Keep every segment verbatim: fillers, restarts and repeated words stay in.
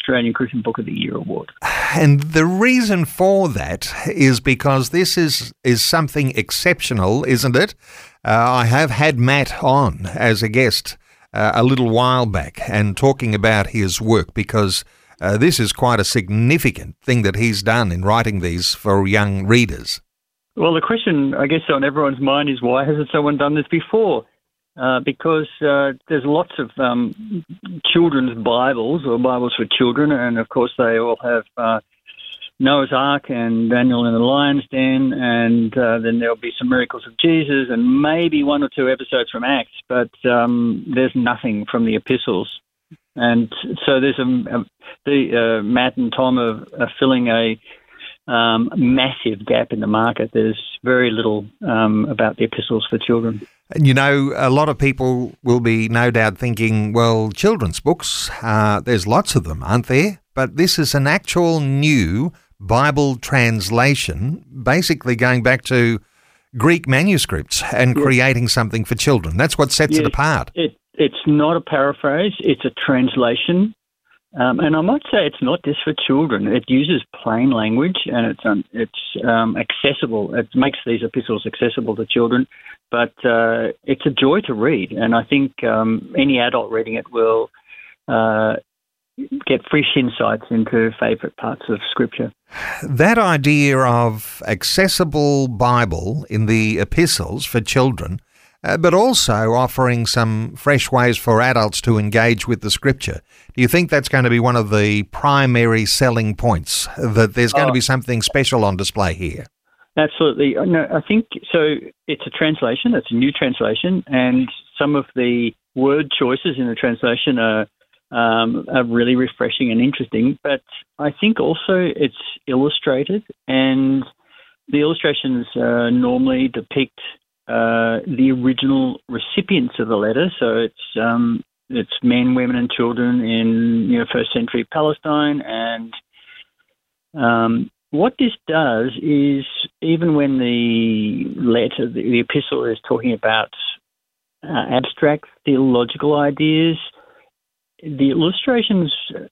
Australian Christian Book of the Year award. And the reason for that is because this is, is something exceptional, isn't it? Uh, I have had Matt on as a guest uh, a little while back and talking about his work, because uh, this is quite a significant thing that he's done in writing these for young readers. Well, the question, I guess, on everyone's mind is, why hasn't someone done this before? Uh, because uh, there's lots of um, children's Bibles or Bibles for children, and of course they all have uh, Noah's Ark and Daniel in the Lion's Den, and uh, then there'll be some Miracles of Jesus and maybe one or two episodes from Acts, but um, there's nothing from the epistles. And so there's a, a the uh, Matt and Tom are, are filling a um, massive gap in the market. There's very little um, about the epistles for children. And, you know, a lot of people will be no doubt thinking, well, children's books, uh, there's lots of them, aren't there? But this is an actual new Bible translation, basically going back to Greek manuscripts and yes. creating something for children. That's what sets yes. it apart. It, it's not a paraphrase, it's a translation. Um, and I might say it's not just for children. It uses plain language, and it's um, it's um, accessible. It makes these epistles accessible to children, but uh, it's a joy to read. And I think um, any adult reading it will uh, get fresh insights into favourite parts of Scripture. That idea of accessible Bible in the epistles for children, uh, but also offering some fresh ways for adults to engage with the Scripture. Do you think that's going to be one of the primary selling points, that there's going oh, to be something special on display here? Absolutely. No, I think so. It's a translation. It's a new translation, and some of the word choices in the translation are um, are really refreshing and interesting. But I think also it's illustrated, and the illustrations uh, normally depict uh, the original recipients of the letter. So it's um, it's men, women, and children in you know first century Palestine, and um, what this does is, even when the letter, the, the epistle is talking about uh, abstract theological ideas, the illustrations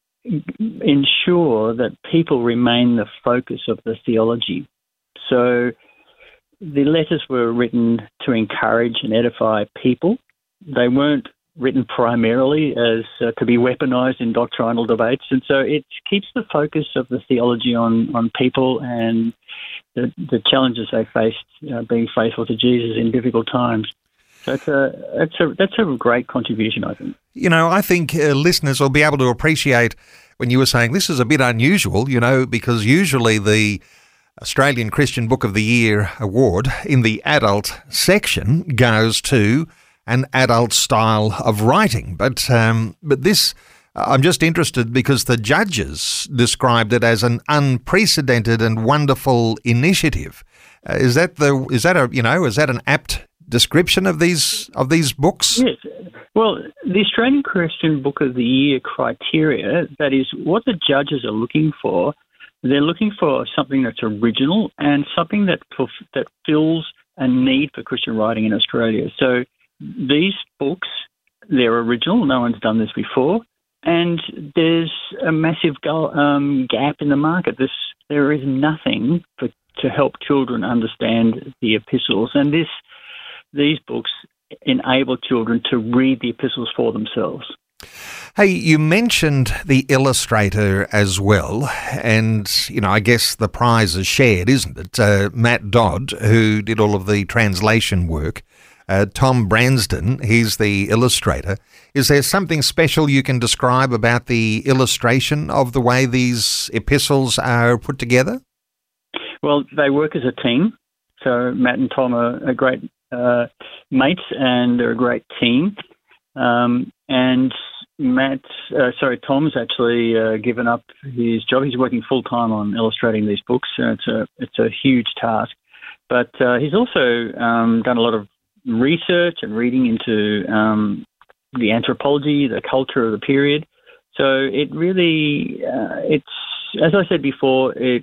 ensure that people remain the focus of the theology. So the letters were written to encourage and edify people. They weren't written primarily as uh, to be weaponized in doctrinal debates. And so it keeps the focus of the theology on, on people and the, the challenges they faced uh, being faithful to Jesus in difficult times. So it's a, it's a, that's a great contribution, I think. You know, I think uh, listeners will be able to appreciate when you were saying this is a bit unusual, you know, because usually the Australian Christian Book of the Year award in the adult section goes to an adult style of writing. But um, but this, I'm just interested because the judges described it as an unprecedented and wonderful initiative. Uh, is that the is that a you know is that an apt description of these of these books? Yes. Well, the Australian Christian Book of the Year criteria, that is what the judges are looking for. They're looking for something that's original and something that that fills a need for Christian writing in Australia. So these books, they're original. No one's done this before. And there's a massive go, um, gap in the market. This, there is nothing for, to help children understand the epistles. And this, these books enable children to read the epistles for themselves. Hey, you mentioned the illustrator as well, and, you know, I guess the prize is shared, isn't it? Uh, Matt Dodd, who did all of the translation work, uh, Tom Bransden, he's the illustrator. Is there something special you can describe about the illustration of the way these epistles are put together? Well, they work as a team. So Matt and Tom are, are great uh, mates, and they're a great team. Um, and Matt, uh, sorry, Tom's actually uh, given up his job. He's working full time on illustrating these books. So it's a it's a huge task, but uh, he's also um, done a lot of research and reading into um, the anthropology, the culture of the period. So it really, uh, it's as I said before, it's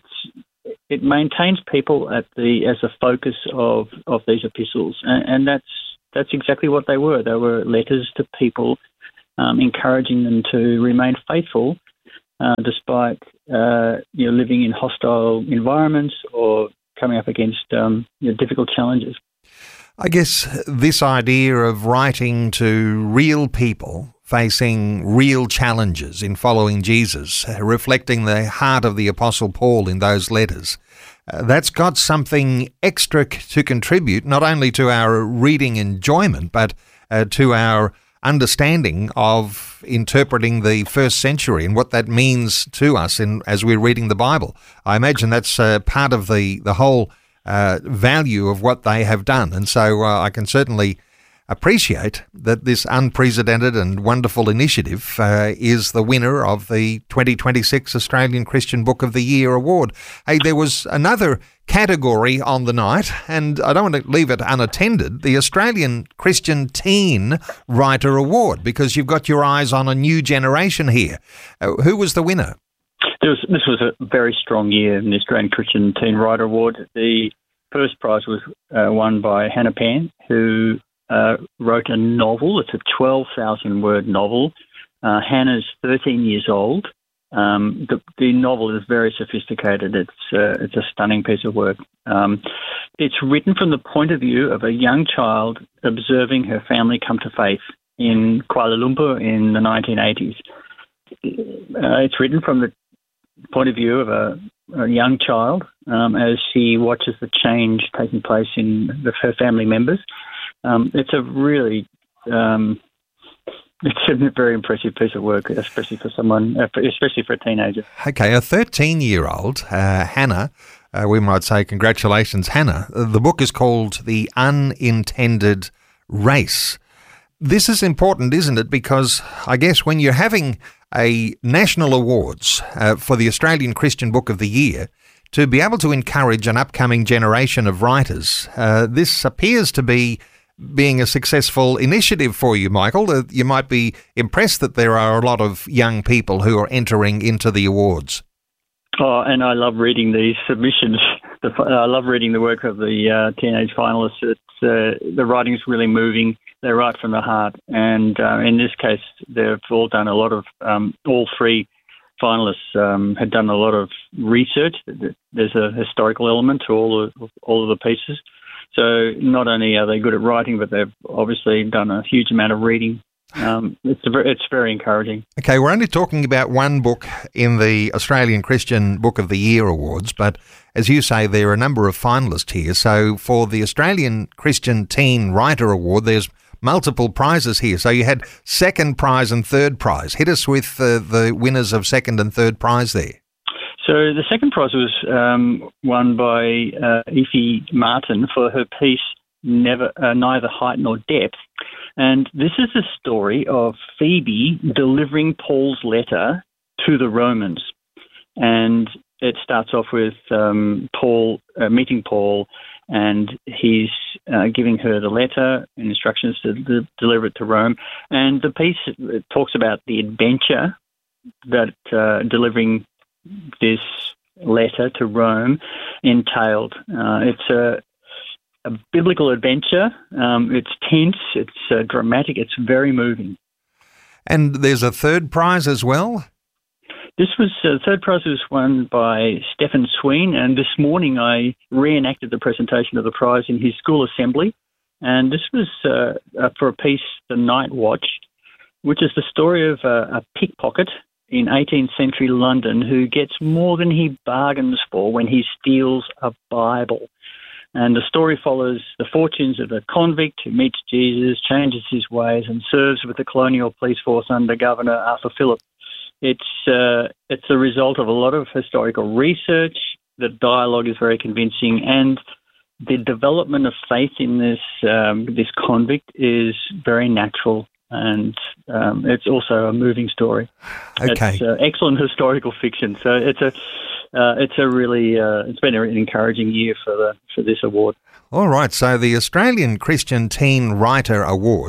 it maintains people at the as a focus of, of these epistles, and, and that's that's exactly what they were. They were letters to people, um, encouraging them to remain faithful uh, despite uh, you know living in hostile environments or coming up against um, you know, difficult challenges. I guess this idea of writing to real people facing real challenges in following Jesus, reflecting the heart of the Apostle Paul in those letters, uh, that's got something extra c- to contribute, not only to our reading enjoyment, but uh, to our understanding of interpreting the first century and what that means to us in, as we're reading the Bible. I imagine that's uh, part of the, the whole uh, value of what they have done. And so uh, I can certainly appreciate that this unprecedented and wonderful initiative uh, is the winner of the twenty twenty-six Australian Christian Book of the Year award. Hey, there was another category on the night, and I don't want to leave it unattended, the Australian Christian Teen Writer Award, because you've got your eyes on a new generation here. Uh, who was the winner? There was, this was a very strong year in the Australian Christian Teen Writer Award. The first prize was uh, won by Hannah Pan, who Uh, wrote a novel. It's a twelve thousand word novel. Uh, Hannah's thirteen years old. Um, the, the novel is very sophisticated. It's uh, it's a stunning piece of work. Um, it's written from the point of view of a young child observing her family come to faith in Kuala Lumpur in the nineteen eighties. Uh, it's written from the point of view of a, a young child um, as she watches the change taking place in the, her family members. Um, it's a really, um, it's a very impressive piece of work, especially for someone, especially for a teenager. Okay, a thirteen-year-old, uh, Hannah, uh, we might say congratulations, Hannah. The book is called The Unintended Race. This is important, isn't it? Because I guess when you're having a national awards uh, for the Australian Christian Book of the Year, to be able to encourage an upcoming generation of writers, uh, this appears to be being a successful initiative for you, Michael. Uh, you might be impressed that there are a lot of young people who are entering into the awards. Oh, and I love reading these submissions. The, I love reading the work of the uh, teenage finalists. It's, uh, the writing's really moving. They write from the heart. And uh, in this case, they've all done a lot of, um, all three finalists um, had done a lot of research. There's a historical element to all of, all of the pieces. So not only are they good at writing, but they've obviously done a huge amount of reading. Um, it's a, it's very encouraging. Okay, we're only talking about one book in the Australian Christian Book of the Year Awards, but as you say, there are a number of finalists here. So for the Australian Christian Teen Writer Award, there's multiple prizes here. So you had second prize and third prize. Hit us with uh, the winners of second and third prize there. So the second prize was um, won by uh, Effie Martin for her piece Never, uh, Neither Height Nor Depth. And this is the story of Phoebe delivering Paul's letter to the Romans. And it starts off with um, Paul uh, meeting Paul, and he's uh, giving her the letter and instructions to de- deliver it to Rome. And the piece it talks about the adventure that uh, delivering this letter to Rome entailed. Uh, it's a, a biblical adventure. Um, it's tense. It's uh, dramatic. It's very moving. And there's a third prize as well? This was uh, the third prize was won by Stephen Sween, and this morning I reenacted the presentation of the prize in his school assembly. And this was uh, uh, for a piece, The Night Watch, which is the story of uh, a pickpocket in eighteenth century London who gets more than he bargains for when he steals a Bible. And the story follows the fortunes of a convict who meets Jesus, changes his ways, and serves with the colonial police force under Governor Arthur Phillip. It's uh, it's a result of a lot of historical research. The dialogue is very convincing, and the development of faith in this um, this convict is very natural. And um, it's also a moving story. Okay, it's uh, excellent historical fiction. So it's a uh, it's a really uh, it's been an encouraging year for the for this award. All right. So the Australian Christian Teen Writer Award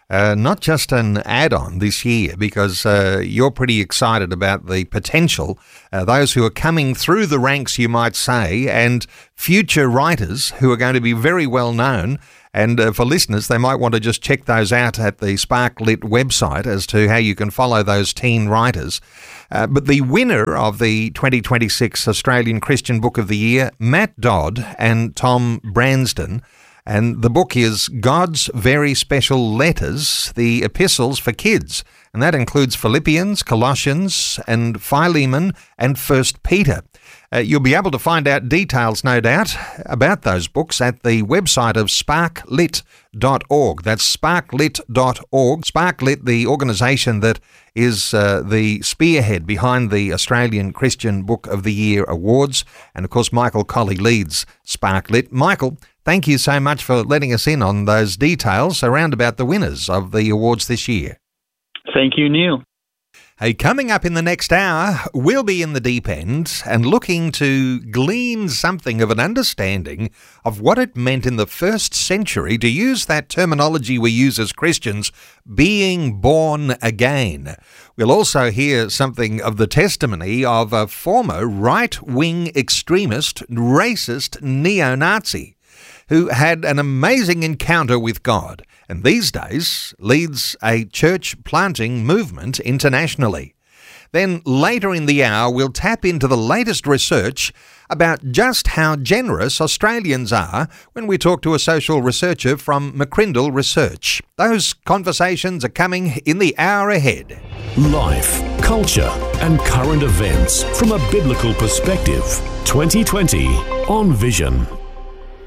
Uh, not just an add-on this year, because uh, you're pretty excited about the potential, uh, those who are coming through the ranks, you might say, and future writers who are going to be very well known. And uh, for listeners, they might want to just check those out at the Sparklit website as to how you can follow those teen writers. Uh, but the winner of the twenty twenty-six Australian Christian Book of the Year, Matt Dodd and Tom Bransden. And the book is God's Very Special Letters, the Epistles for Kids. And that includes Philippians, Colossians, and Philemon, and First Peter. Uh, you'll be able to find out details, no doubt, about those books at the website of sparklit dot org. That's sparklit dot org. Sparklit, the organisation that is uh, the spearhead behind the Australian Christian Book of the Year Awards. And, of course, Michael Colley leads Sparklit. Michael, thank you so much for letting us in on those details around about the winners of the awards this year. Thank you, Neil. Hey, coming up in the next hour, we'll be in the deep end and looking to glean something of an understanding of what it meant in the first century to use that terminology we use as Christians, being born again. We'll also hear something of the testimony of a former right-wing extremist, racist neo-Nazi who had an amazing encounter with God, and these days leads a church planting movement internationally. Then later in the hour, we'll tap into the latest research about just how generous Australians are when we talk to a social researcher from McCrindle Research. Those conversations are coming in the hour ahead. Life, culture, and current events from a biblical perspective. twenty twenty on Vision.